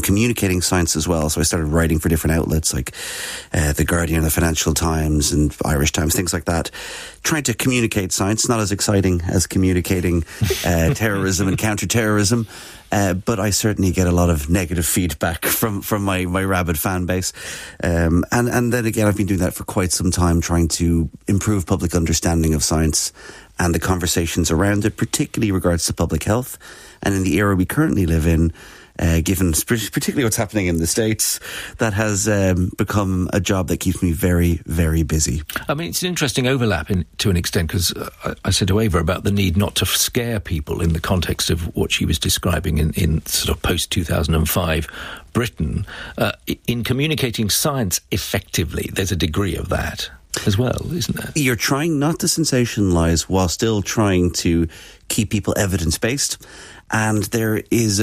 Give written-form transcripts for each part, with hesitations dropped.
communicating science as well. So I started writing for different outlets like The Guardian, the Financial Times and Irish Times, things like that. Trying to communicate science, not as exciting as communicating terrorism and counter-terrorism. But I certainly get a lot of negative feedback from my rabid fan base. And then again, I've been doing that for quite some time, trying to improve public understanding of science and the conversations around it, particularly in regards to public health. And in the era we currently live in, given particularly what's happening in the States, that has become a job that keeps me very, very busy. I mean, it's an interesting overlap to an extent, because I said to Ava about the need not to scare people in the context of what she was describing in sort of post-2005 Britain. In communicating science effectively, there's a degree of that as well, isn't there? You're trying not to sensationalise while still trying to keep people evidence-based. And there is,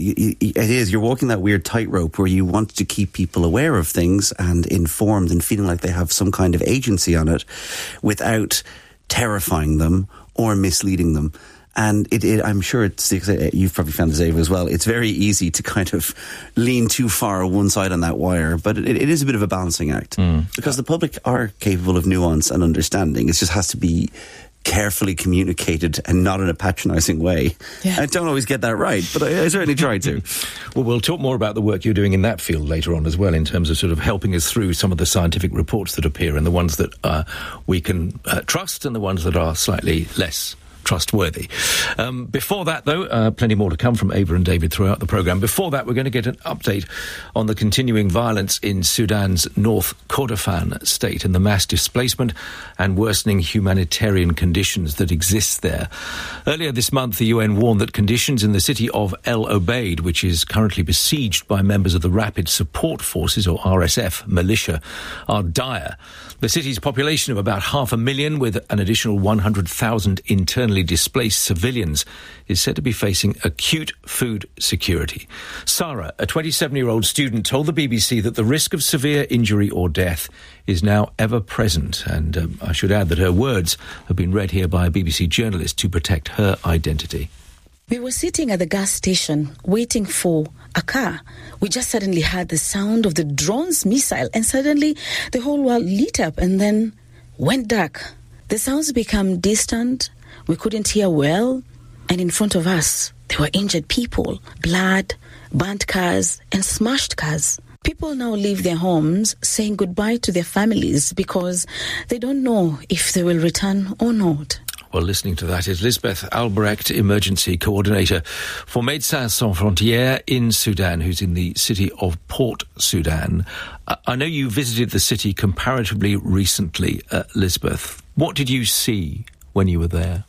you're walking that weird tightrope where you want to keep people aware of things and informed and feeling like they have some kind of agency on it without terrifying them or misleading them. And I'm sure you've probably found this, Ava, as well. It's very easy to kind of lean too far one side on that wire, but it is a bit of a balancing act because the public are capable of nuance and understanding. It just has to be carefully communicated and not in a patronising way. Yeah. I don't always get that right, but I certainly try to. Well, we'll talk more about the work you're doing in that field later on as well, in terms of sort of helping us through some of the scientific reports that appear and the ones that we can trust and the ones that are slightly less trustworthy. Before that, though, plenty more to come from Ava and David throughout the programme. Before that, we're going to get an update on the continuing violence in Sudan's North Kordofan state and the mass displacement and worsening humanitarian conditions that exist there. Earlier this month, the UN warned that conditions in the city of El Obeid, which is currently besieged by members of the Rapid Support Forces, or RSF, militia, are dire. The city's population of about 500,000, with an additional 100,000 internally displaced civilians, is said to be facing acute food security. Sarah, a 27-year-old student, told the BBC that the risk of severe injury or death is now ever present. And I should add that her words have been read here by a BBC journalist to protect her identity. We were sitting at the gas station waiting for a car. We just suddenly heard the sound of the drone's missile, and suddenly the whole world lit up and then went dark. The sounds became distant. We couldn't hear well. And in front of us, there were injured people, blood, burnt cars and smashed cars. People now leave their homes saying goodbye to their families because they don't know if they will return or not. Well, listening to that is Lisbeth Albrecht, Emergency Coordinator for Médecins Sans Frontières in Sudan, who's in the city of Port Sudan. I know you visited the city comparatively recently, Lisbeth. What did you see when you were there?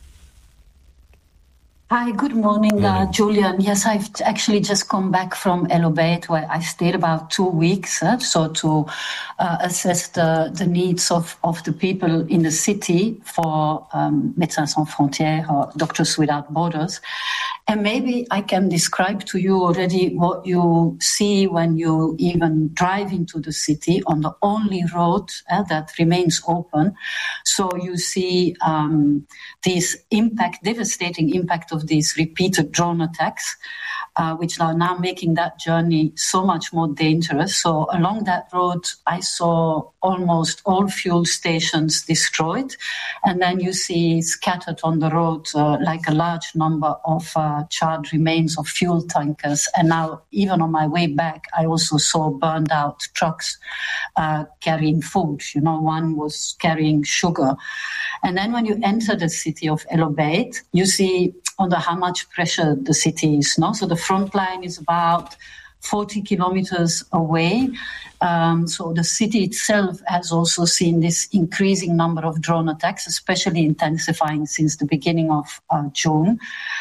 Hi, good morning, Julian. Yes, I've actually just come back from El Obeid, where I stayed about 2 weeks, so to assess the needs of the people in the city for Médecins Sans Frontières, or Doctors Without Borders. And maybe I can describe to you already what you see when you even drive into the city on the only road that remains open. So you see this devastating impact of these repeated drone attacks, which are now making that journey so much more dangerous. So along that road, I saw almost all fuel stations destroyed. And then you see scattered on the road like a large number of charred remains of fuel tankers. And now, even on my way back, I also saw burned out trucks carrying food. You know, one was carrying sugar. And then when you enter the city of El Obeid, you see under how much pressure the city is. No? So the front line is about 40 kilometers away. So the city itself has also seen this increasing number of drone attacks, especially intensifying since the beginning of June.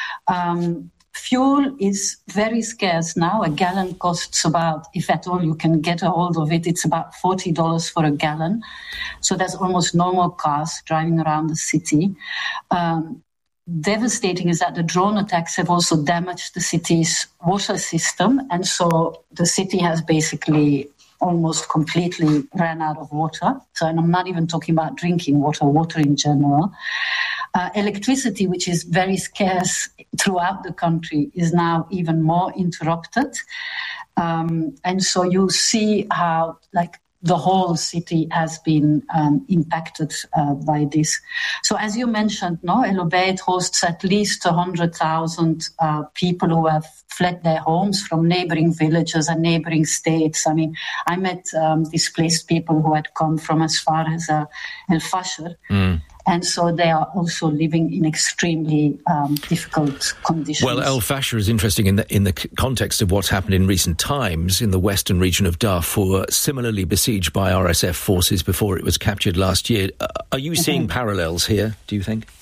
Fuel is very scarce now. A gallon costs about, if at all you can get a hold of it, it's about $40 for a gallon. So there's almost no more cars driving around the city. Devastating is that the drone attacks have also damaged the city's water system. And so the city has basically almost completely ran out of water. So, and I'm not even talking about drinking water, water in general. Electricity, which is very scarce throughout the country, is now even more interrupted. And so you see how, like, the whole city has been impacted by this. So as you mentioned, El Obeid hosts at least 100,000 people who have fled their homes from neighboring villages and neighboring states. I mean, I met displaced people who had come from as far as El Fasher. And so they are also living in extremely difficult conditions. Well, El Fasher is interesting in the context of what's happened in recent times in the western region of Darfur, similarly besieged by RSF forces before it was captured last year. Are you seeing parallels here, do you think?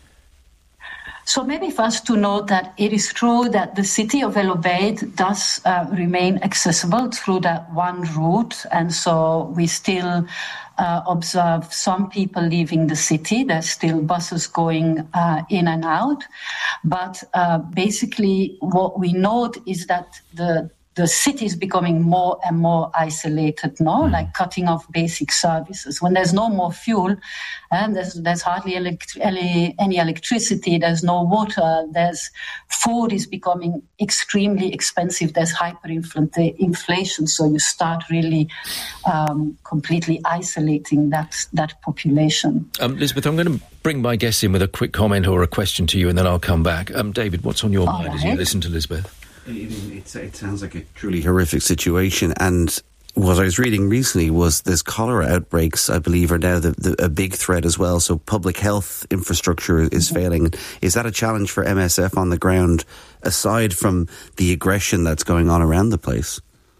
So maybe first to note that it is true that the city of El Obeid does remain accessible through that one route. And so we still observe some people leaving the city. There's still buses going in and out. But basically what we note is that the city is becoming more and more isolated, like cutting off basic services. When there's no more fuel, and there's hardly any electricity, there's no water, food is becoming extremely expensive, there's hyperinflation, so you start really completely isolating that population. Lisbeth, I'm going to bring my guests in with a quick comment or a question to you, and then I'll come back. David, what's on your mind as you listen to Lisbeth? It sounds like a truly horrific situation, and what I was reading recently was there's cholera outbreaks, I believe, are now a big threat as well, so public health infrastructure is failing. Is that a challenge for MSF on the ground, aside from the aggression that's going on around the place?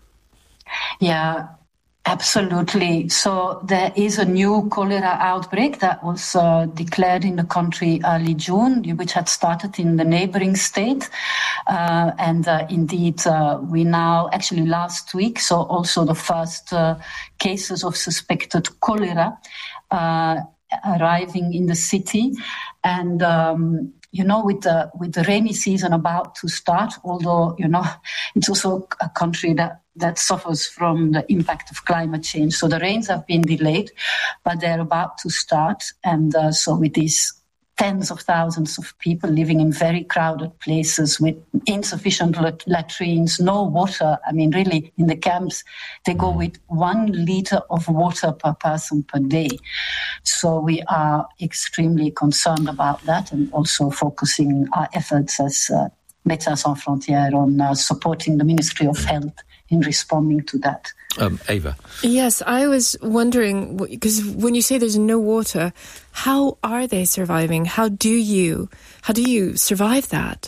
Yeah, absolutely. So there is a new cholera outbreak that was declared in the country early June, which had started in the neighboring state. And indeed, we now, actually last week, saw also the first cases of suspected cholera arriving in the city. And with the rainy season about to start, although, it's also a country that suffers from the impact of climate change. So the rains have been delayed, but they're about to start. And so with these tens of thousands of people living in very crowded places with insufficient latrines, no water. I mean, really, in the camps, they go with 1 liter of water per person per day. So we are extremely concerned about that, and also focusing our efforts as Médecins Sans Frontières on supporting the Ministry of Health in responding to that. Ava? Yes, I was wondering, because when you say there's no water, how are they surviving? How do you survive that?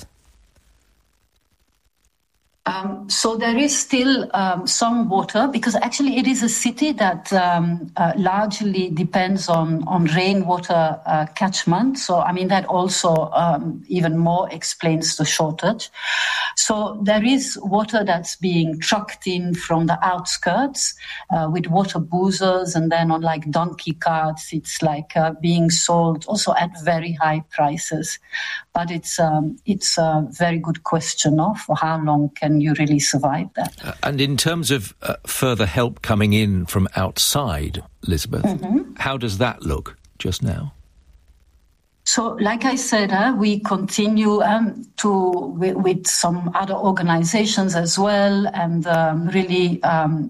So there is still some water, because actually it is a city that largely depends on rainwater catchment. So, I mean, that also even more explains the shortage. So there is water that's being trucked in from the outskirts with water boozers, and then on like donkey carts, it's like being sold also at very high prices. But it's a very good question for how long can you really survive that. And in terms of further help coming in from outside, Lisbeth, how does that look just now? So, like I said, we continue with some other organizations as well, and really,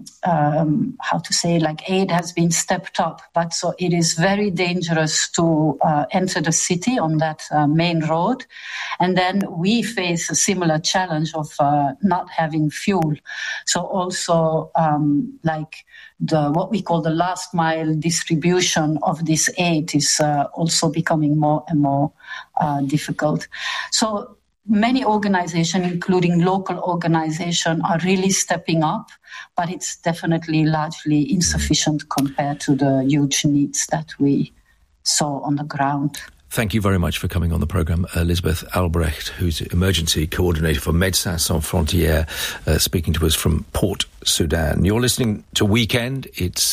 aid has been stepped up. But so it is very dangerous to enter the city on that main road, and then we face a similar challenge of not having fuel. So also, what we call the last mile distribution of this aid is also becoming more and more difficult. So many organizations, including local organizations, are really stepping up, but it's definitely largely insufficient compared to the huge needs that we saw on the ground. Thank you very much for coming on the programme, Lisbeth Albrecht, who's emergency coordinator for Médecins Sans Frontières, speaking to us from Port Sudan. You're listening to Weekend. It's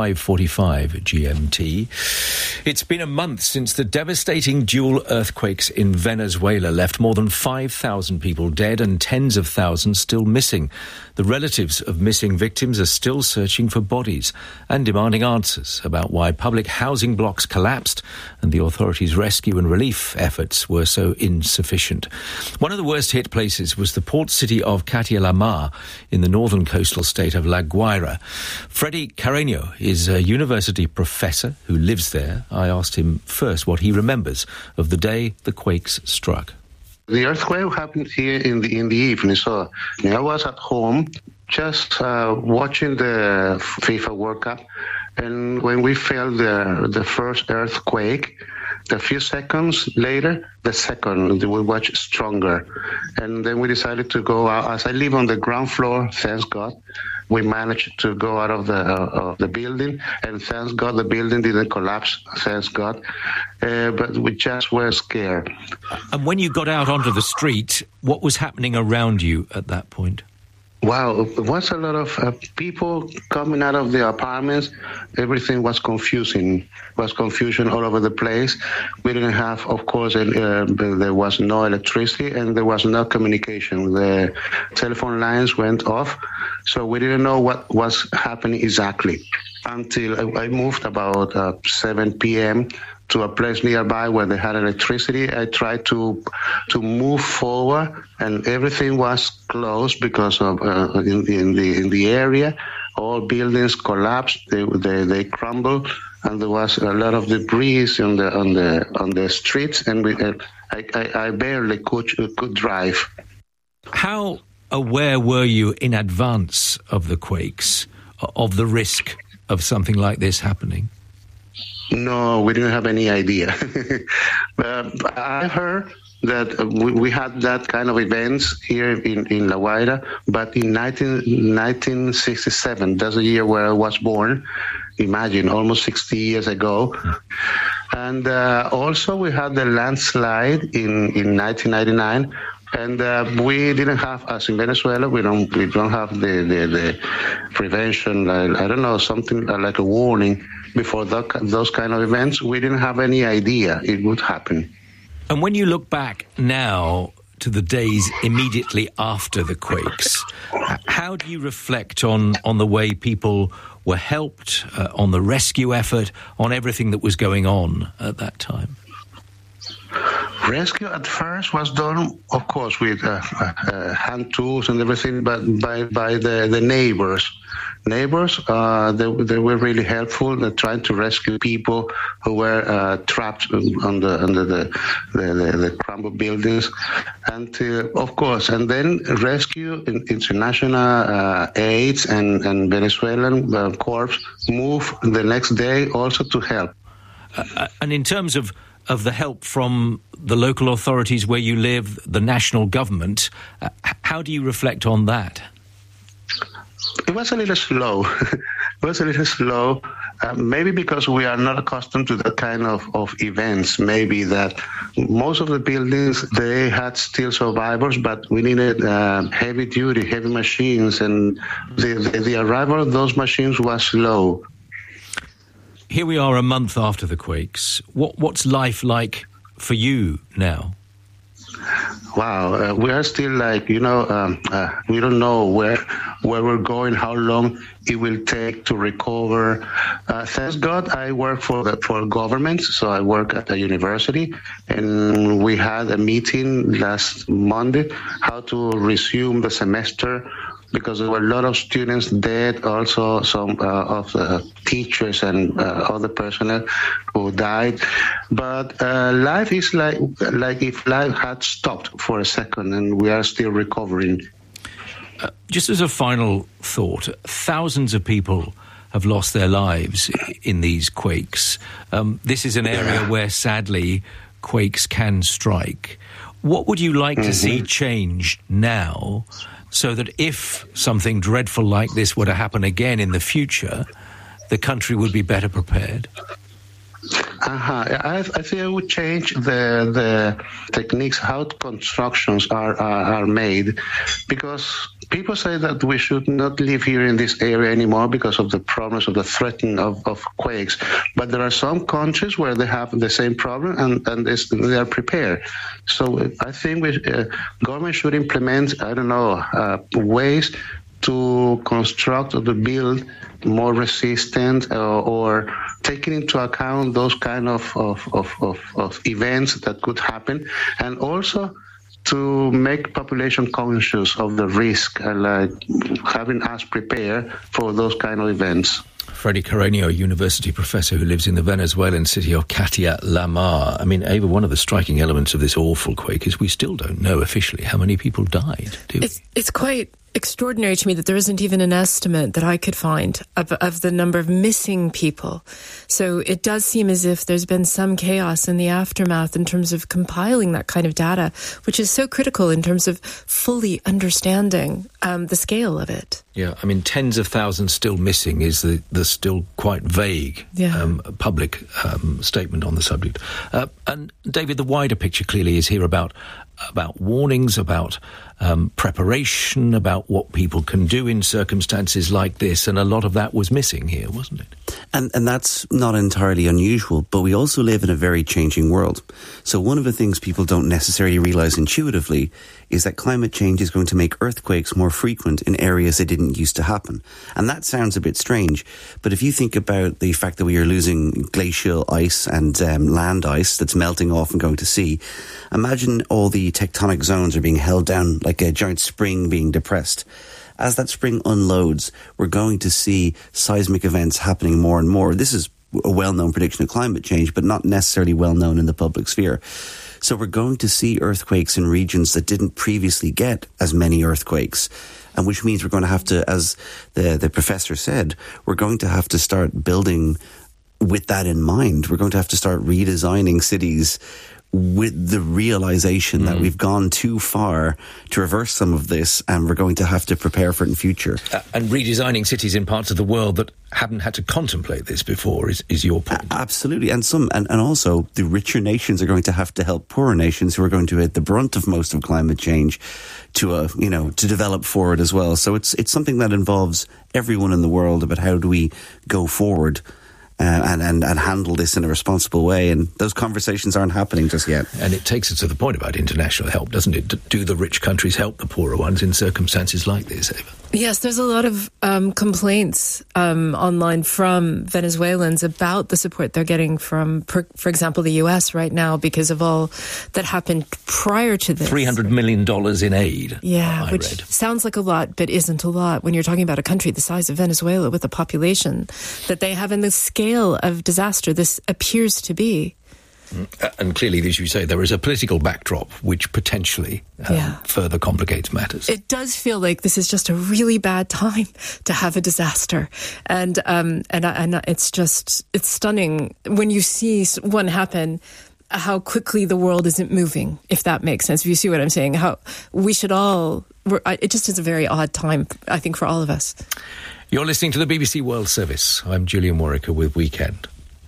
5:45 GMT. It's been a month since the devastating dual earthquakes in Venezuela left more than 5,000 people dead and tens of thousands still missing. The relatives of missing victims are still searching for bodies and demanding answers about why public housing blocks collapsed and the authorities' rescue and relief efforts were so insufficient. One of the worst hit places was the port city of Catia-La-Mar in the northern coastal state of La Guaira. Freddy Carreño is a university professor who lives there. I asked him first what he remembers of the day the quakes struck. The earthquake happened here in the evening, so I was at home just watching the FIFA World Cup, and when we felt the first earthquake, a few seconds later, the second, we watched stronger, and then we decided to go out. As I live on the ground floor, thanks God, we managed to go out of the building, and thanks God the building didn't collapse, thanks God, but we just were scared. And when you got out onto the street, what was happening around you at that point? Wow, it was a lot of people coming out of the apartments. Everything was confusing. Was confusion all over the place. We didn't have, of course, there was no electricity and there was no communication. The telephone lines went off, so we didn't know what was happening exactly until I moved about 7 p.m. to a place nearby where they had electricity. I tried to move forward, and everything was closed because of in the area, all buildings collapsed. They crumbled, and there was a lot of debris on the streets, and I barely could drive. How aware were you in advance of the quakes, of the risk of something like this happening? No, we didn't have any idea. I heard that we had that kind of events here in La Guaira, but in 1967, that's the year where I was born, imagine, almost 60 years ago. And also we had the landslide in 1999. And we didn't have, as in Venezuela, we don't have the prevention, I don't know, something like a warning before those kind of events. We didn't have any idea it would happen. And when you look back now to the days immediately after the quakes, how do you reflect on the way people were helped, on the rescue effort, on everything that was going on at that time? Rescue at first was done, of course, with hand tools and everything, but by the neighbors. They were really helpful. They tried to rescue people who were trapped under the crumbled buildings, and of course, and then rescue international aids and Venezuelan corps moved the next day also to help. And in terms of the help from the local authorities where you live, the national government, how do you reflect on that? It was a little slow. Maybe because we are not accustomed to that kind of events. Maybe that most of the buildings, they had still survivors, but we needed heavy machines, and the arrival of those machines was slow. Here we are a month after the quakes. What's life like for you now? Wow, we are still like, we don't know where we're going, how long it will take to recover. Thank God I work for government, so I work at a university, and we had a meeting last Monday how to resume the semester, because there were a lot of students dead, also some of the teachers and other personnel who died. But life is like if life had stopped for a second, and we are still recovering. Just as a final thought, thousands of people have lost their lives in these quakes. This is an area where, sadly, quakes can strike. What would you like to see change now, so that if something dreadful like this were to happen again in the future, the country would be better prepared? I think I would change the techniques how constructions are made, because people say that we should not live here in this area anymore because of the problems of the threatening of quakes. But there are some countries where they have the same problem and they are prepared. So I think government should implement, ways to construct or to build more resistant or taking into account those kind of events that could happen, and also to make population conscious of the risk, like having us prepare for those kind of events. Freddy Carreño, a university professor who lives in the Venezuelan city of Catia La Mar. I mean, Ava, one of the striking elements of this awful quake is we still don't know officially how many people died, do we? It's quite extraordinary to me that there isn't even an estimate that I could find of the number of missing people. So it does seem as if there's been some chaos in the aftermath in terms of compiling that kind of data, which is so critical in terms of fully understanding the scale of it. Yeah, I mean, tens of thousands still missing is the still quite vague public statement on the subject. And David, the wider picture clearly is here about warnings, about preparation, about what people can do in circumstances like this, and a lot of that was missing here, wasn't it? And that's not entirely unusual, but we also live in a very changing world. So one of the things people don't necessarily realise intuitively is that climate change is going to make earthquakes more frequent in areas that didn't used to happen. And that sounds a bit strange, but if you think about the fact that we are losing glacial ice and land ice that's melting off and going to sea, imagine all the tectonic zones are being held down like a giant spring being depressed. As that spring unloads, we're going to see seismic events happening more and more. This is a well-known prediction of climate change, but not necessarily well-known in the public sphere. So we're going to see earthquakes in regions that didn't previously get as many earthquakes, and which means we're going to have to, as the professor said, we're going to have to start building with that in mind. We're going to have to start redesigning cities with the realization that we've gone too far to reverse some of this, and we're going to have to prepare for it in future. And redesigning cities in parts of the world that haven't had to contemplate this before is your point. Absolutely. And also the richer nations are going to have to help poorer nations who are going to hit the brunt of most of climate change to develop forward as well. So it's something that involves everyone in the world about how do we go forward and handle this in a responsible way, and those conversations aren't happening just yet. And it takes us to the point about international help, doesn't it? Do the rich countries help the poorer ones in circumstances like this, Ava? Yes, there's a lot of complaints online from Venezuelans about the support they're getting from, for example, the US right now because of all that happened prior to this. $300 million in aid. Yeah, which sounds like a lot, but isn't a lot when you're talking about a country the size of Venezuela with a population that they have in the scale of disaster this appears to be. And clearly, as you say, there is a political backdrop which potentially further complicates matters. It does feel like this is just a really bad time to have a disaster, and it's stunning when you see one happen. How quickly the world isn't moving, if that makes sense. If you see what I'm saying, how we should all. It just is a very odd time, I think, for all of us. You're listening to the BBC World Service. I'm Julian Warwicker with Weekend.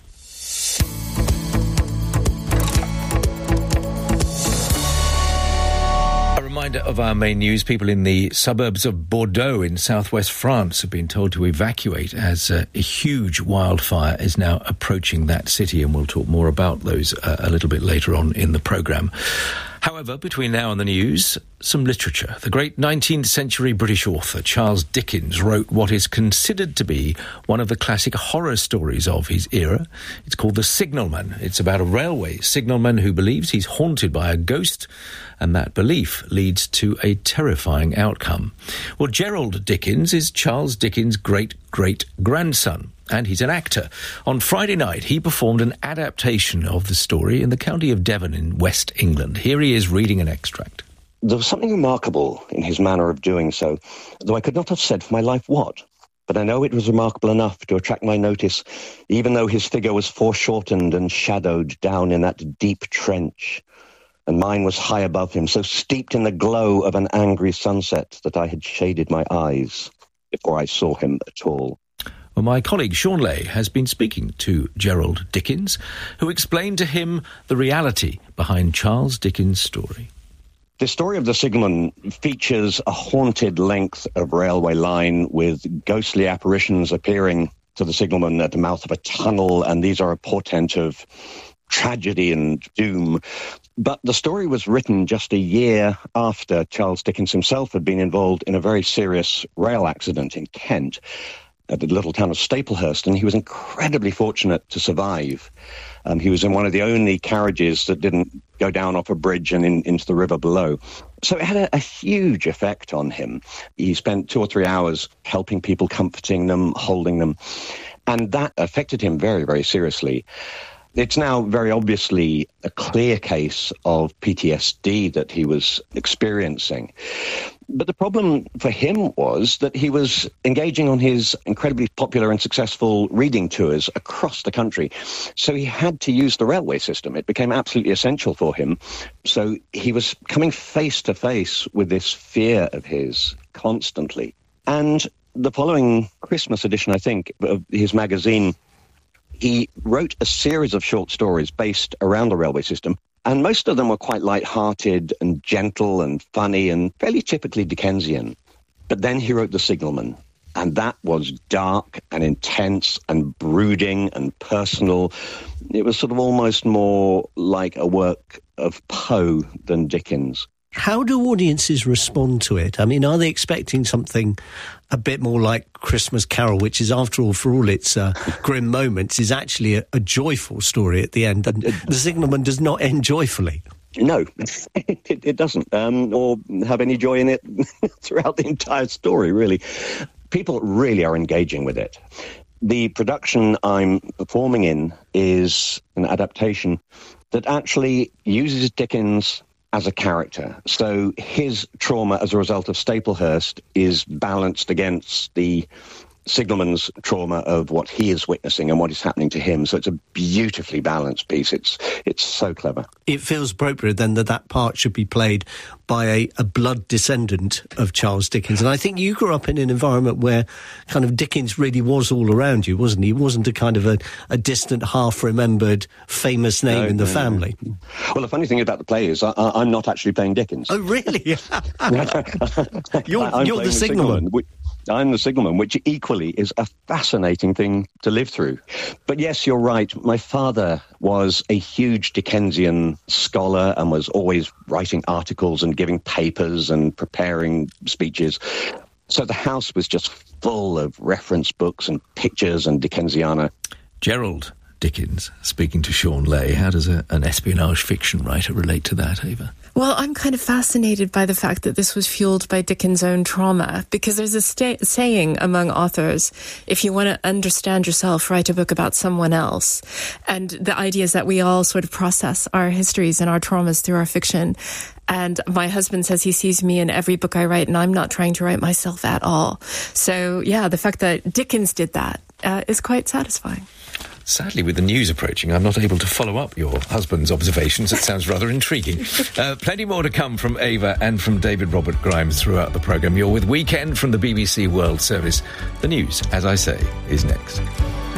Reminder of our main news. People in the suburbs of Bordeaux in southwest France have been told to evacuate as a huge wildfire is now approaching that city, and we'll talk more about those a little bit later on in the programme. However, between now and the news, some literature. The great 19th century British author Charles Dickens wrote what is considered to be one of the classic horror stories of his era. It's called The Signalman. It's about a railway signalman who believes he's haunted by a ghost, and that belief leads to a terrifying outcome. Well, Gerald Dickens is Charles Dickens' great-great-grandson, and he's an actor. On Friday night, he performed an adaptation of the story in the county of Devon in West England. Here he is reading an extract. There was something remarkable in his manner of doing so, though I could not have said for my life what. But I know it was remarkable enough to attract my notice, even though his figure was foreshortened and shadowed down in that deep trench, and mine was high above him, so steeped in the glow of an angry sunset that I had shaded my eyes before I saw him at all. Well, my colleague Sean Lay has been speaking to Gerald Dickens, who explained to him the reality behind Charles Dickens' story. The story of the Signalman features a haunted length of railway line with ghostly apparitions appearing to the signalman at the mouth of a tunnel, and these are a portent of tragedy and doom. But the story was written just a year after Charles Dickens himself had been involved in a very serious rail accident in Kent at the little town of Staplehurst, and he was incredibly fortunate to survive. He was in one of the only carriages that didn't go down off a bridge and into the river below. So it had a huge effect on him. He spent 2 or 3 hours helping people, comforting them, holding them, and that affected him very, very seriously. It's now very obviously a clear case of PTSD that he was experiencing. But the problem for him was that he was engaging on his incredibly popular and successful reading tours across the country. So he had to use the railway system. It became absolutely essential for him. So he was coming face to face with this fear of his constantly. And the following Christmas edition, I think, of his magazine, he wrote a series of short stories based around the railway system, and most of them were quite light-hearted and gentle and funny and fairly typically Dickensian. But then he wrote The Signalman, and that was dark and intense and brooding and personal. It was sort of almost more like a work of Poe than Dickens. How do audiences respond to it? I mean, are they expecting something a bit more like Christmas Carol, which is, after all, for all its grim moments, is actually a joyful story at the end, and The Signalman does not end joyfully? No, it doesn't, or have any joy in it throughout the entire story, really. People really are engaging with it. The production I'm performing in is an adaptation that actually uses Dickens as a character. So his trauma as a result of Staplehurst is balanced against the signalman's trauma of what he is witnessing and what is happening to him. So it's a beautifully balanced piece. It's so clever. It feels appropriate then that part should be played by a blood descendant of Charles Dickens. And I think you grew up in an environment where kind of Dickens really was all around you, wasn't he? He wasn't a kind of a distant, half-remembered, famous name in the family. No. Well, the funny thing about the play is I'm not actually playing Dickens. Oh, really? You're the signalman. I'm the signalman, which equally is a fascinating thing to live through. But yes, you're right. My father was a huge Dickensian scholar and was always writing articles and giving papers and preparing speeches. So the house was just full of reference books and pictures and Dickensiana. Gerald Dickens speaking to Sean Lay. How does an espionage fiction writer relate to that, Ava? Well, I'm kind of fascinated by the fact that this was fueled by Dickens' own trauma, because there's a saying among authors, if you want to understand yourself, write a book about someone else. And the idea is that we all sort of process our histories and our traumas through our fiction. And my husband says he sees me in every book I write, and I'm not trying to write myself at all. So, yeah, the fact that Dickens did that is quite satisfying. Sadly, with the news approaching, I'm not able to follow up your husband's observations. It sounds rather intriguing. Plenty more to come from Ava and from David Robert Grimes throughout the programme. You're with Weekend from the BBC World Service. The news, as I say, is next.